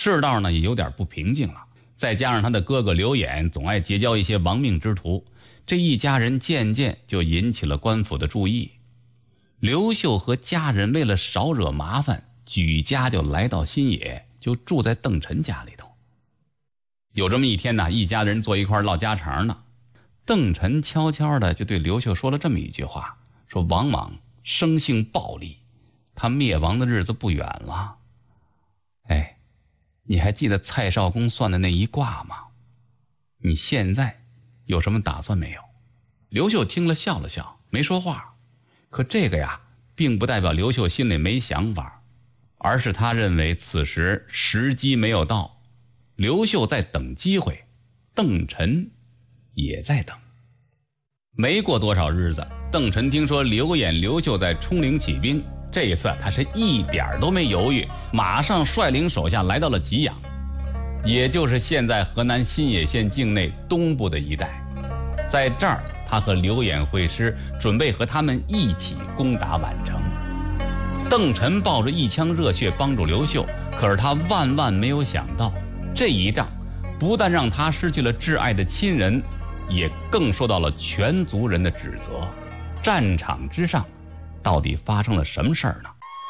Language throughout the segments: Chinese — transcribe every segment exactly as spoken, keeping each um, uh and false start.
世道呢也有点不平静了。再加上他的哥哥刘演总爱结交一些亡命之徒，这一家人渐渐就引起了官府的注意。刘秀和家人为了少惹麻烦，举家就来到新野，就住在邓晨家里头。有这么一天呢，一家人坐一块唠家常呢，邓晨悄悄的就对刘秀说了这么一句话，说王莽生性暴戾，他灭亡的日子不远了。哎，你还记得蔡少公算的那一卦吗？你现在有什么打算没有？刘秀听了笑了笑，没说话。可这个呀，并不代表刘秀心里没想法，而是他认为此时时机没有到。刘秀在等机会，邓晨也在等。没过多少日子，邓晨听说刘演、刘秀在冲陵起兵，这一次他是一点都没犹豫，马上率领手下来到了吉阳，也就是现在河南新野县境内东部的一带。在这儿，他和刘演会师，准备和他们一起攻打宛城。邓晨抱着一腔热血帮助刘秀，可是他万万没有想到，这一仗不但让他失去了挚爱的亲人，也更受到了全族人的指责。战场之上到底发生了什么事儿呢？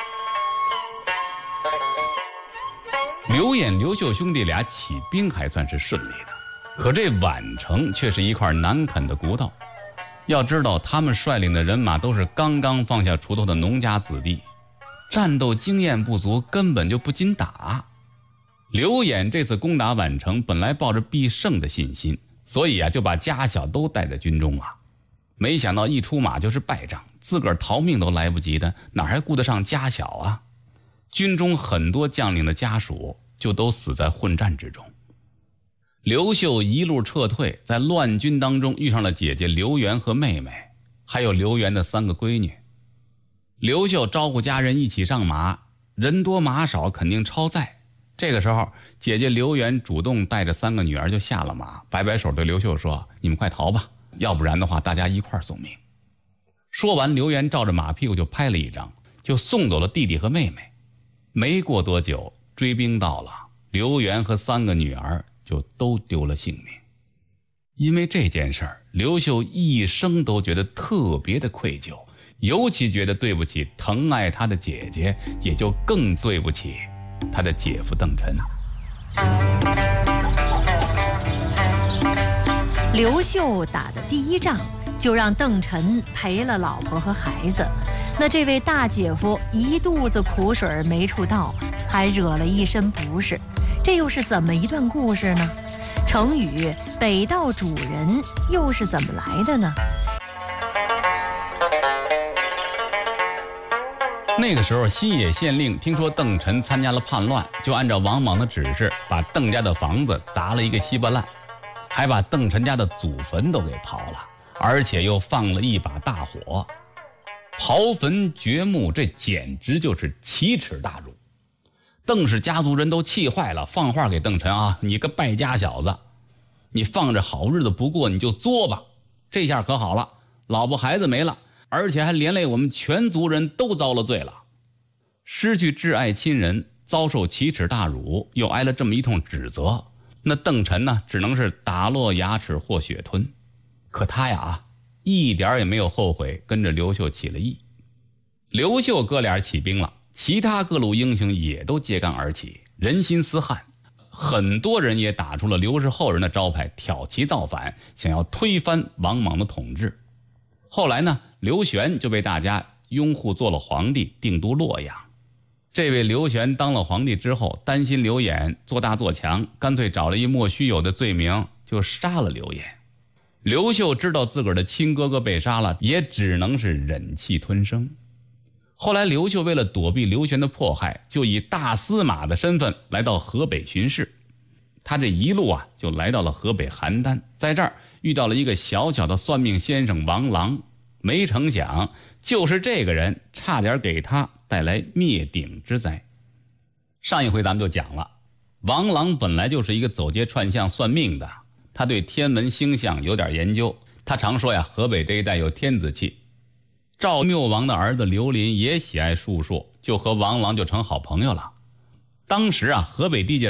刘演、刘秀兄弟俩起兵还算是顺利的，可这宛城却是一块难啃的骨头。要知道，他们率领的人马都是刚刚放下锄头的农家子弟，战斗经验不足，根本就不禁打。刘演这次攻打宛城，本来抱着必胜的信心，所以啊，就把家小都带在军中啊。没想到一出马就是败仗，自个儿逃命都来不及的，哪还顾得上家小啊？军中很多将领的家属就都死在混战之中。刘秀一路撤退，在乱军当中遇上了姐姐刘元和妹妹，还有刘元的三个闺女。刘秀招呼家人一起上马，人多马少肯定超载。这个时候，姐姐刘元主动带着三个女儿就下了马，摆摆手对刘秀说：“你们快逃吧，要不然的话大家一块儿送命。”说完，刘元照着马屁股就拍了一张，就送走了弟弟和妹妹。没过多久，追兵到了，刘元和三个女儿就都丢了性命。因为这件事儿，刘秀一生都觉得特别的愧疚，尤其觉得对不起疼爱他的姐姐，也就更对不起他的姐夫邓晨。 刘秀打的第一仗就让邓晨赔了老婆和孩子，那这位大姐夫一肚子苦水没处倒，还惹了一身不是，这又是怎么一段故事呢？成语北道主人又是怎么来的呢？ 那个时候，新野县令听说邓晨参加了叛乱，就按照王莽的指示，把邓家的房子砸了一个稀巴烂，还把邓晨家的祖坟都给刨了，而且又放了一把大火。刨坟掘墓，这简直就是奇耻大辱。邓氏家族人都气坏了，放话给邓晨啊：“你个败家小子，你放着好日子不过，你就作吧。这下可好了，老婆孩子没了，而且还连累我们全族人都遭了罪了。失去挚爱亲人，遭受奇耻大辱，又挨了这么一通指责，那邓晨呢，只能是打落牙齿或血吞。可他呀，一点也没有后悔，跟着刘秀起了义。刘秀哥俩起兵了，其他各路英雄也都揭竿而起，人心思汉，很多人也打出了刘氏后人的招牌，挑旗造反，想要推翻王莽的统治。后来呢，刘玄就被大家拥护做了皇帝，定都洛阳。这位刘玄当了皇帝之后，担心刘演做大做强，干脆找了一莫须有的罪名，就杀了刘演。刘秀知道自个儿的亲哥哥被杀了，也只能是忍气吞声。后来刘秀为了躲避刘玄的迫害，就以大司马的身份来到河北巡视。他这一路啊，就来到了河北邯郸，在这儿遇到了一个小小的算命先生王朗。没成想，就是这个人差点给他带来灭顶之灾。上一回咱们就讲了，王朗本来就是一个走街串巷算命的，他对天文星象有点研究。他常说呀，河北这一带有天子气。赵缪王的儿子刘林也喜爱术数，就和王朗就成好朋友了。当时啊，河北地界